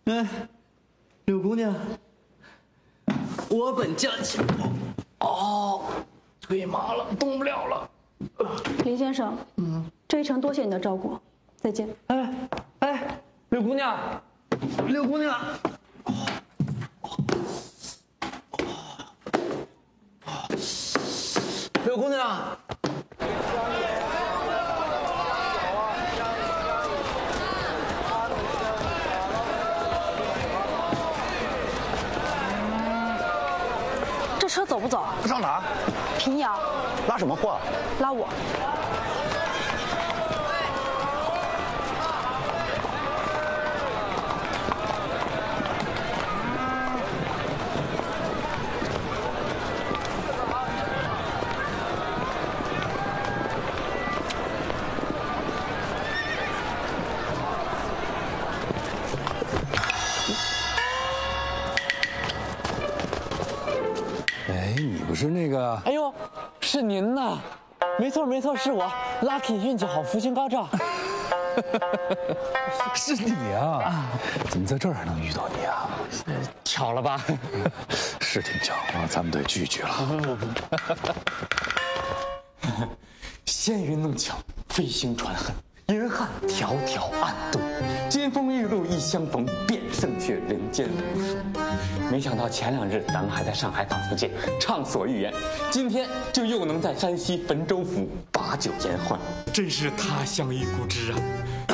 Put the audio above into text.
哎，柳姑娘，我本将心腿麻了，动不了了。 林先生，这一程多谢你的照顾，再见。 哎，柳姑娘，柳姑娘，柳姑娘。 这车走不走？ 上哪儿？ 平遥。 拉什么货？ 拉我。 哎，你不是那个？ 哎呦，是您呐！没错没错，是我 ，Lucky 运气好，福星高照。 是你啊！怎么在这儿还能遇到你啊？ 巧了吧？ 是挺巧啊，咱们得聚聚了。 仙云弄巧，飞星传恨，银汉迢迢暗度，金风玉露一相逢，便胜却人间无数。没想到前2日咱们还在上海岛附近畅所欲言，今天就又能在山西汾州府把酒言欢，真是他乡遇故知啊！